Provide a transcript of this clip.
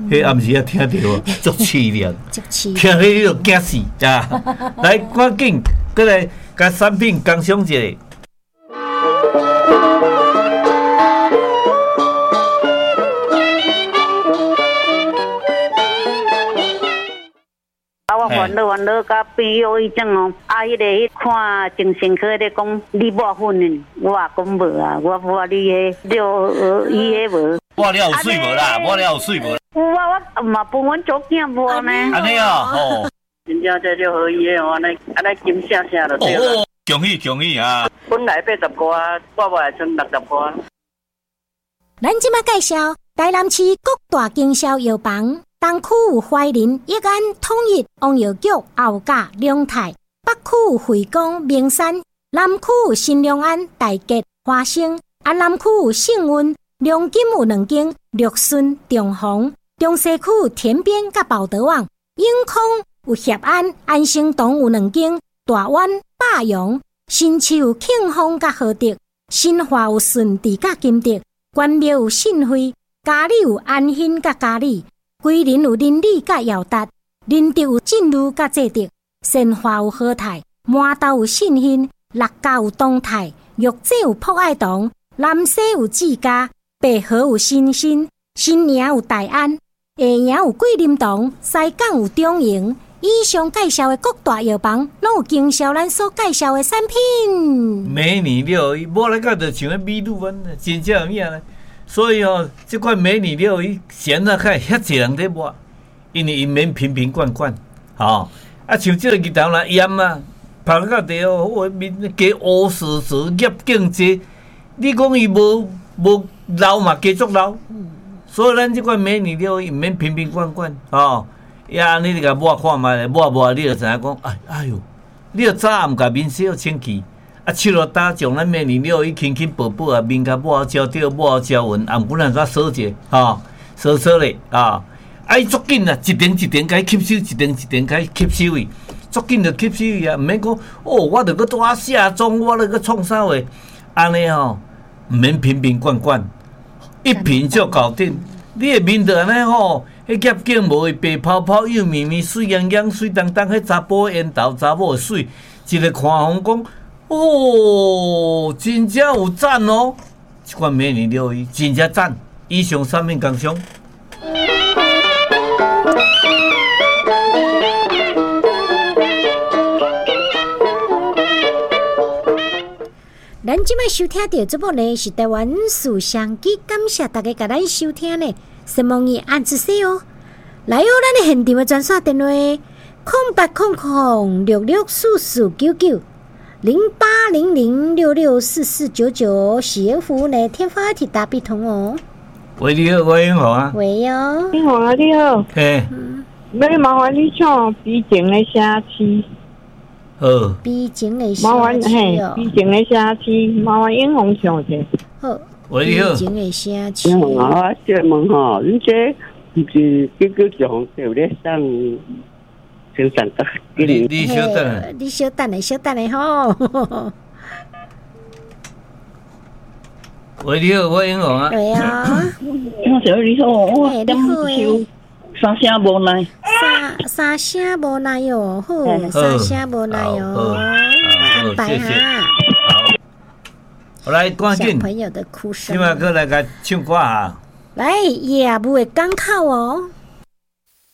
迄暗时啊听到，足凄凉， 听迄就惊死啊！来，赶紧过来，甲产品工商一下。 我烦恼，甲朋友迄种哦，迄个看精神科咧讲你抹粉呢，我也讲无啊，我你迄了伊迄无。 抹了有水无啦？抹了有水无？ 我嘛帮阮做囝抹呢。 安尼啊，哦， 真正这就好伊个，安尼金闪闪就对了。 恭喜啊！ 本来80块，我买剩60块。 咱即马介绍台南市各大经销药房。东区有怀仁、益安、统一、王药局、后甲、龙泰；北区有惠光、名山；南区有新良安、大吉、花生；南区有盛运、良金有2间；绿顺、中宏；中西区有田边甲宝德旺；永康有协安、安生堂有2间；大湾、霸阳；新市有庆丰甲和德；新华有顺治甲金德；关庙有信辉；嘉里有安兴甲嘉里。桂林有邻里甲耀达，仁德有进路甲济德，善化有和泰，麻豆有信兴，六甲有东泰，玉井有博爱堂，南西有志家，北河有新兴，新营有大安，下营有桂林堂，西港有中营。以上介绍的各大药房，拢有经销咱所介绍的产品。 美女料理，无来个就像美女湾，真正有影咧。所以哦，这款美女料理现在开遐济人在抹，因为因免瓶瓶罐罐，吼、啊，像这个日头啦盐啊，拍到地哦，我面加乌丝丝，业经济，你讲伊无老嘛，加足老，所以咱这款美女料理免瓶瓶罐罐，吼、呀，你甲抹看卖，抹你就知影讲，哎呦，你要早暗甲面洗好清气。啊，手落打将咱美女料理轻轻薄薄啊，面甲抹焦掉，抹焦匀，暗本来煞扫者，吼，扫咧啊！啊，伊足紧啊，一点一点甲伊吸收，一点一点甲伊吸收伊，足紧就吸收伊啊！毋免讲哦，我着搁多下妆，我着搁创啥话？安尼吼，毋免瓶瓶罐罐，一瓶就搞定。你的面着安尼吼，迄业景无会白泡泡、幼绵绵、水洋洋、水当当，迄查甫烟头、查某的水，一个看风讲。哦，真正有赞哦！这款美女料理真正赞。以上产品工商。 咱即摆收听到节目呢是台湾思想机，感谢大家甲咱收听呢，希望你按一下哦。来哦，咱的现场的专线电话：0800664499。0800664499，喜宴服务呢，天发体大必通哦。 喂，你好，我英豪啊。 喂哟， 你好啊，你好。 嘿。 要麻烦你唱悲情的城市。 好。 悲情的城市麻烦嘿，悲情的城市，麻烦英雄唱者。 好。 喂，你好。 悲情的城市。 你好啊，我想问吼，你这不是99有咧上？你稍等， 你稍等咧吼。 喂，你好，我英雄啊。 对啊。 你好，我点唱三声无奈。 三声无奈哟，好，三声无奈哟。安排哈。 好，来，赶紧。 小朋友的哭声。 今晚过来甲唱歌啊。 来，业务的港口哦。